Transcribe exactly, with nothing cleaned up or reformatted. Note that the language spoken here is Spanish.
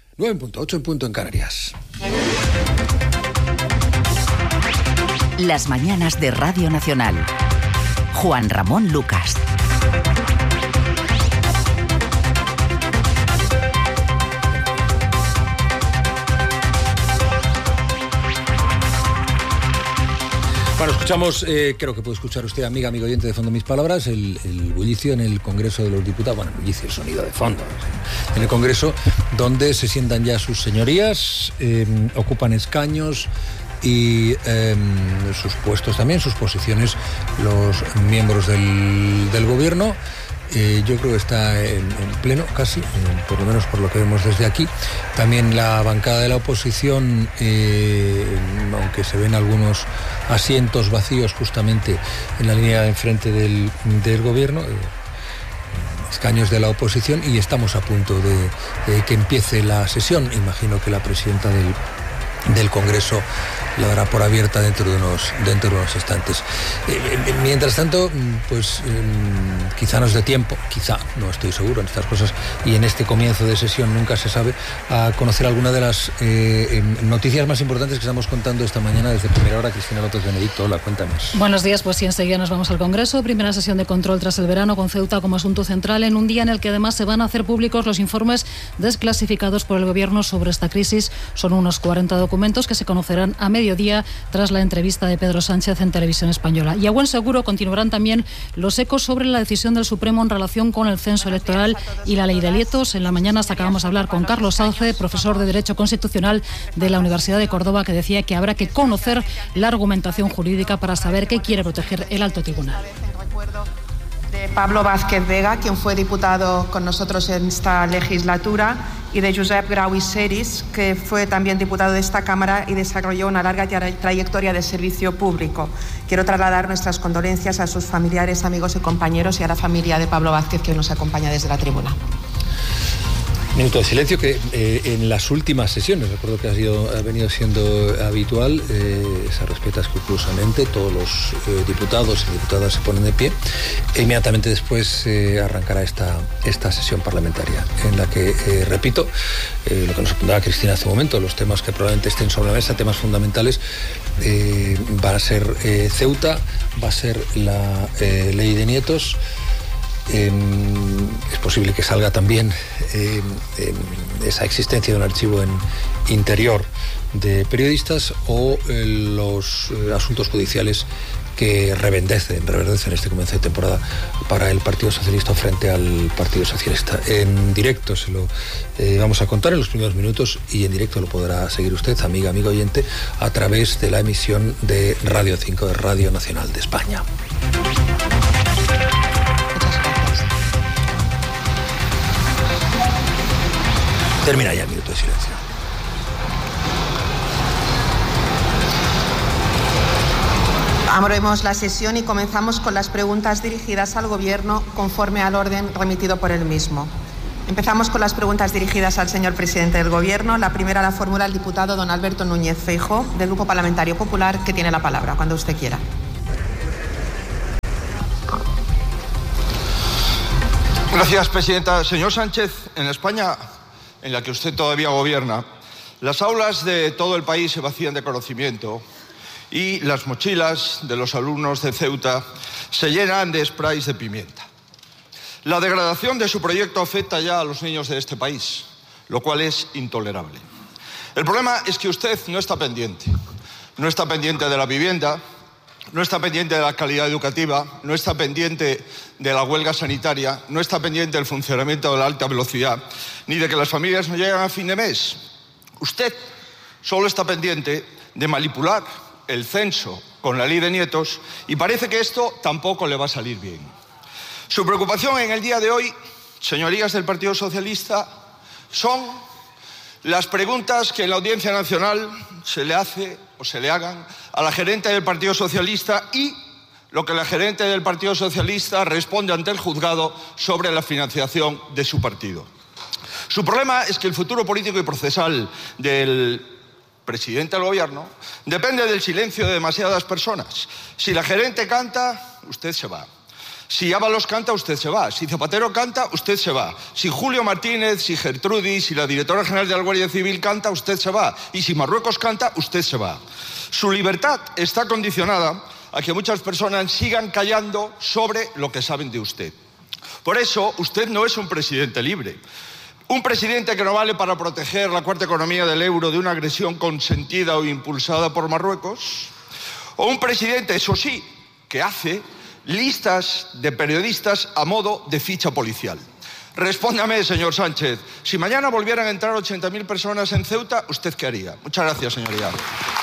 nueve en punto, ocho en punto en Canarias. Las mañanas de Radio Nacional. Juan Ramón Lucas. Bueno, escuchamos, eh, creo que puede escuchar usted, amiga, amigo oyente, de fondo mis palabras, el, el bullicio en el Congreso de los Diputados, bueno, el bullicio, el sonido de fondo, en el Congreso, donde se sientan ya sus señorías, eh, ocupan escaños y eh, sus puestos también, sus posiciones, los miembros del, del Gobierno. Eh, yo creo que está en, en pleno, casi, eh, por lo menos por lo que vemos desde aquí. También la bancada de la oposición, eh, aunque se ven algunos asientos vacíos justamente en la línea de enfrente del, del gobierno, eh, escaños de la oposición, y estamos a punto de, de que empiece la sesión. Imagino que la presidenta del, del Congreso la dará por abierta dentro de unos, dentro de unos instantes. Eh, mientras tanto, pues eh, quizá nos dé tiempo, quizá, no estoy seguro en estas cosas, y en este comienzo de sesión nunca se sabe, a conocer alguna de las eh, noticias más importantes que estamos contando esta mañana desde primera hora. Cristina López Benedicto, hola, cuéntanos. Buenos días, pues sí, enseguida nos vamos al Congreso. Primera sesión de control tras el verano, con Ceuta como asunto central, en un día en el que además se van a hacer públicos los informes desclasificados por el Gobierno sobre esta crisis. Son unos cuarenta documentos que se conocerán a mediodía tras la entrevista de Pedro Sánchez en Televisión Española. Y a buen seguro continuarán también los ecos sobre la decisión del Supremo en relación con el censo electoral y la ley de lietos. En la mañana acabamos de hablar con Carlos Sauce, profesor de Derecho Constitucional de la Universidad de Córdoba, que decía que habrá que conocer la argumentación jurídica para saber qué quiere proteger el alto tribunal. De Pablo Vázquez Vega, quien fue diputado con nosotros en esta legislatura, y de Josep Grau i Seris, que fue también diputado de esta Cámara y desarrolló una larga trayectoria de servicio público. Quiero trasladar nuestras condolencias a sus familiares, amigos y compañeros, y a la familia de Pablo Vázquez, que hoy nos acompaña desde la tribuna. Minuto de silencio que eh, en las últimas sesiones, recuerdo que ha, sido, ha venido siendo habitual, eh, se respeta escrupulosamente, todos los eh, diputados y diputadas se ponen de pie, e inmediatamente después eh, arrancará esta, esta sesión parlamentaria, en la que, eh, repito, eh, lo que nos apuntaba Cristina hace un momento, los temas que probablemente estén sobre la mesa, temas fundamentales, eh, van a ser eh, Ceuta, va a ser la eh, ley de nietos. Eh, es posible que salga también eh, eh, esa existencia de un archivo en interior de periodistas o eh, los eh, asuntos judiciales que reverdecen, reverdecen este comienzo de temporada para el Partido Socialista frente al Partido Socialista. En directo se lo eh, vamos a contar en los primeros minutos, y en directo lo podrá seguir usted, amiga, amigo oyente, a través de la emisión de Radio cinco, de Radio Nacional de España. Termina ya el minuto de silencio. Abrimos la sesión y comenzamos con las preguntas dirigidas al Gobierno conforme al orden remitido por el mismo. Empezamos con las preguntas dirigidas al señor presidente del Gobierno. La primera la formula el diputado don Alberto Núñez Feijóo, del Grupo Parlamentario Popular, que tiene la palabra, cuando usted quiera. Gracias, presidenta. Señor Sánchez, en España, en la que usted todavía gobierna, las aulas de todo el país se vacían de conocimiento y las mochilas de los alumnos de Ceuta se llenan de sprays de pimienta. La degradación de su proyecto afecta ya a los niños de este país, lo cual es intolerable. El problema es que usted no está pendiente. No está pendiente de la vivienda, no está pendiente de la calidad educativa, no está pendiente de la huelga sanitaria, no está pendiente del funcionamiento de la alta velocidad, ni de que las familias no llegan a fin de mes. Usted solo está pendiente de manipular el censo con la ley de nietos, y parece que esto tampoco le va a salir bien. Su preocupación en el día de hoy, señorías del Partido Socialista, son las preguntas que en la Audiencia Nacional se le hace o se le hagan a la gerente del Partido Socialista, y lo que la gerente del Partido Socialista responde ante el juzgado sobre la financiación de su partido. Su problema es que el futuro político y procesal del presidente del Gobierno depende del silencio de demasiadas personas. Si la gerente canta, usted se va. Si Ábalos canta, usted se va. Si Zapatero canta, usted se va. Si Julio Martínez, si Gertrudis, si la directora general de la Guardia Civil canta, usted se va. Y si Marruecos canta, usted se va. Su libertad está condicionada a que muchas personas sigan callando sobre lo que saben de usted. Por eso, usted no es un presidente libre. Un presidente que no vale para proteger la cuarta economía del euro de una agresión consentida o impulsada por Marruecos. O un presidente, eso sí, que hace listas de periodistas a modo de ficha policial. Respóndame, señor Sánchez, si mañana volvieran a entrar ochenta mil personas en Ceuta, ¿usted qué haría? Muchas gracias, señoría.